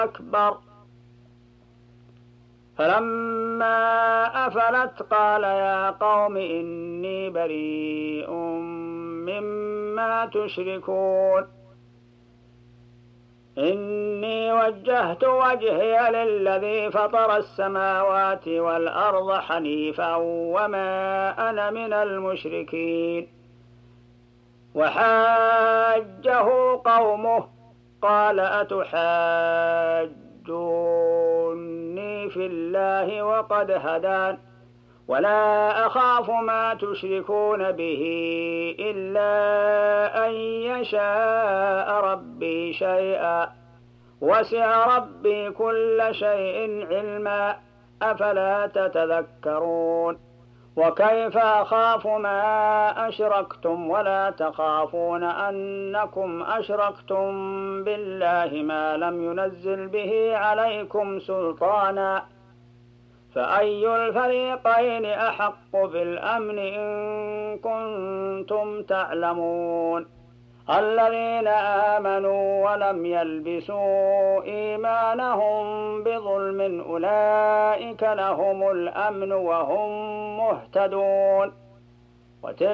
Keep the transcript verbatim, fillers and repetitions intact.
أكبر. فلما أفلت قال يا قوم إني بريء مما تشركون إني وجهت وجهي للذي فطر السماوات والأرض حنيفا وما أنا من المشركين. وحاجه قومه قال أتحاجوني في الله وقد هدان ولا أخاف ما تشركون به إلا أن يشاء ربي شيئا وسع ربي كل شيء علما أفلا تتذكرون. وكيف أخاف ما أشركتم ولا تخافون أنكم أشركتم بالله ما لم ينزل به عليكم سلطانا فأي الفريقين أحق بالأمن إن كنتم تعلمون. الذين آمنوا ولم يلبسوا إيمانهم بظلم أولئك لهم الأمن وهم مهتدون.